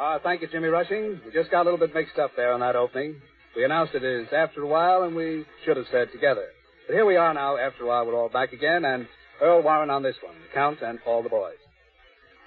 Thank you, Jimmy Rushing. We just got a little bit mixed up there on that opening. We announced it as After a While, and we should have said Together. But here we are now. After a while, we're all back again, and Earl Warren on this one, Count and all the boys.